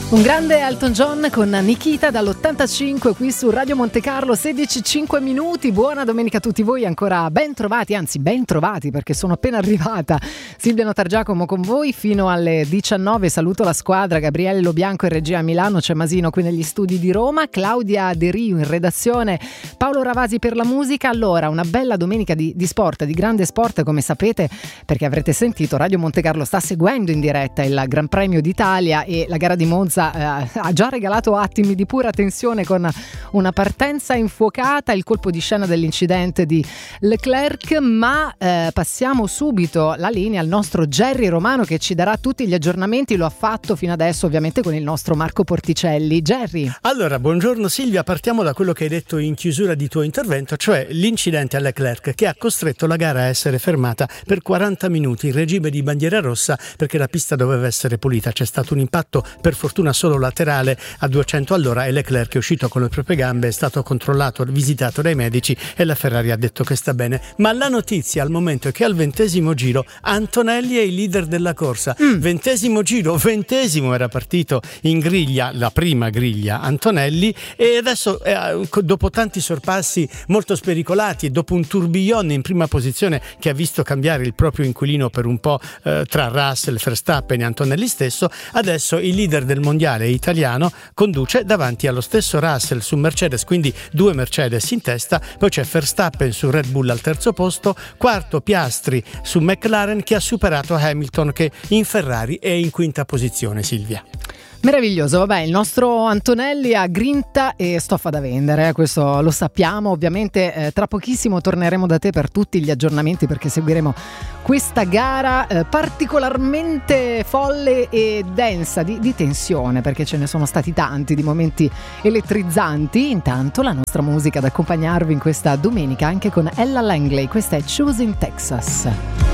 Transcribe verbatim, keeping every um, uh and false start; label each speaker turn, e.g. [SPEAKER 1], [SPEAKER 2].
[SPEAKER 1] Un grande Elton John con Nikita dall'ottantacinque qui su Radio Monte Carlo, sedici e cinque minuti. Buona domenica a tutti voi, ancora ben trovati, anzi ben trovati perché sono appena arrivata. Silvia Notargiacomo con voi fino alle diciannove. Saluto la squadra, Gabriele Lobianco in regia a Milano, c'è Masino qui negli studi di Roma, Claudia De Rio in redazione, Paolo Ravasi per la musica. Allora, una bella domenica di, di sport, di grande sport, come sapete, perché avrete sentito, Radio Monte Carlo sta seguendo in diretta il Gran Premio d'Italia e la gara di Monza ha già regalato attimi di pura tensione con una partenza infuocata, il colpo di scena dell'incidente di Leclerc, ma eh, passiamo subito la linea al nostro Gerry Romano che ci darà tutti gli aggiornamenti. Lo ha fatto fino adesso ovviamente con il nostro Marco Porticelli. Gerry.
[SPEAKER 2] Allora, buongiorno Silvia, partiamo da quello che hai detto in chiusura di tuo intervento, cioè l'incidente a Leclerc che ha costretto la gara a essere fermata per quaranta minuti in regime di bandiera rossa perché la pista doveva essere pulita. C'è stato un impatto per fortuna solo laterale a duecento all'ora e Leclerc è uscito con le proprie gambe, è stato controllato, visitato dai medici e la Ferrari ha detto che sta bene. Ma la notizia al momento è che al ventesimo giro Antonelli è il leader della corsa. Mm. Ventesimo giro, ventesimo era partito in griglia, la prima griglia Antonelli, e adesso eh, dopo tanti sorpassi molto spericolati e dopo un tourbillon in prima posizione che ha visto cambiare il proprio inquilino per un po' eh, tra Russell, Verstappen e Antonelli stesso, adesso il leader del mondiale italiano conduce davanti allo stesso Russell su Mercedes, quindi due Mercedes in testa, poi c'è Verstappen su Red Bull al terzo posto, quarto Piastri su McLaren che ha superato Hamilton che in Ferrari è in quinta posizione. Silvia.
[SPEAKER 1] Meraviglioso, vabbè, il nostro Antonelli ha grinta e stoffa da vendere, questo lo sappiamo. Ovviamente eh, tra pochissimo torneremo da te per tutti gli aggiornamenti perché seguiremo questa gara eh, particolarmente folle e densa di, di tensione, perché ce ne sono stati tanti di momenti elettrizzanti. Intanto la nostra musica ad accompagnarvi in questa domenica anche con Ella Langley, questa è Choosing Texas.